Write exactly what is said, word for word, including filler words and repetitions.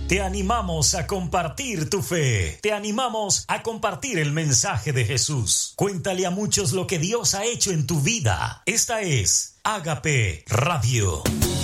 Te animamos a compartir tu fe. Te animamos a compartir el mensaje de Jesús. Cuéntale a muchos lo que Dios ha hecho en tu vida. Esta es Ágape Radio.